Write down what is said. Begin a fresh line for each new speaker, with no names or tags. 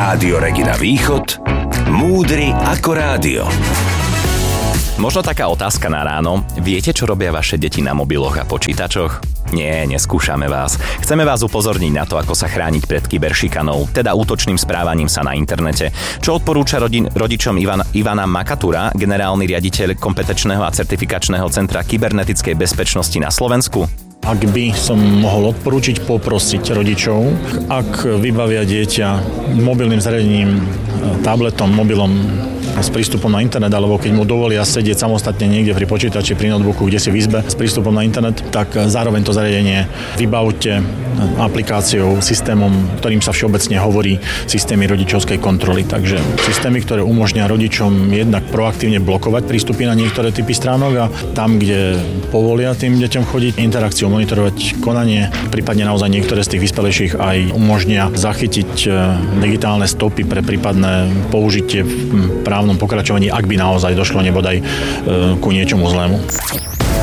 Rádio Regina Východ, múdry ako rádio.
Možno taká otázka na ráno. Viete, čo robia vaše deti na mobiloch a počítačoch? Nie, neskúšame vás. Chceme vás upozorniť na to, ako sa chrániť pred kyberšikanou, teda útočným správaním sa na internete. Čo odporúča rodičom Ivana Makatúra, generálny riaditeľ kompetenčného a certifikačného centra kybernetickej bezpečnosti na Slovensku?
Ak by som mohol odporúčiť, poprosiť rodičov, ak vybavia dieťa mobilným zariadením, tabletom, mobilom s prístupom na internet, alebo keď mu dovolia sedieť samostatne niekde pri počítači, pri notebooku, kde si v izbe s prístupom na internet, tak zároveň to zariadenie vybavte aplikáciou, systémom, ktorým sa všeobecne hovorí systémy rodičovskej kontroly. Takže systémy, ktoré umožnia rodičom jednak proaktívne blokovať prístupy na niektoré typy stránok a tam, kde povolia tým deťom chodiť, interakciu monitorovať konanie, prípadne naozaj niektoré z tých vyspelejších aj umožnia zachytiť digitálne stopy pre prípadné použitie v právnom pokračovaní, ak by naozaj došlo nebodaj ku niečomu zlému.